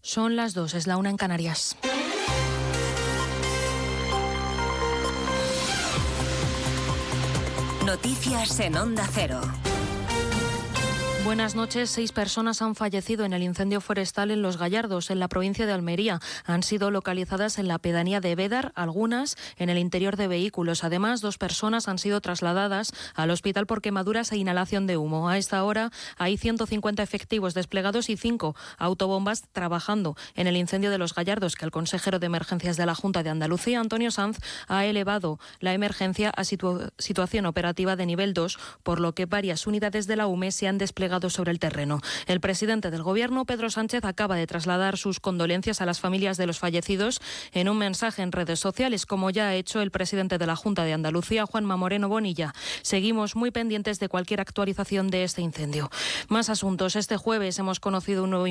Son las 2, es la 1 en Canarias. Noticias en Onda Cero. Buenas noches. 6 personas han fallecido en el incendio forestal en Los Gallardos, en la provincia de Almería. Han sido localizadas en la pedanía de Bédar, algunas en el interior de vehículos. Además, 2 personas han sido trasladadas al hospital por quemaduras e inhalación de humo. A esta hora hay 150 efectivos desplegados y 5 autobombas trabajando en el incendio de Los Gallardos, que el consejero de emergencias de la Junta de Andalucía, Antonio Sanz, ha elevado la emergencia a situación operativa de nivel 2, por lo que varias unidades de la UME se han desplegado sobre el terreno. El presidente del Gobierno, Pedro Sánchez, acaba de trasladar sus condolencias a las familias de los fallecidos en un mensaje en redes sociales, como ya ha hecho el presidente de la Junta de Andalucía, Juanma Moreno Bonilla. Seguimos muy pendientes de cualquier actualización de este incendio. Más asuntos. Este jueves hemos conocido un nuevo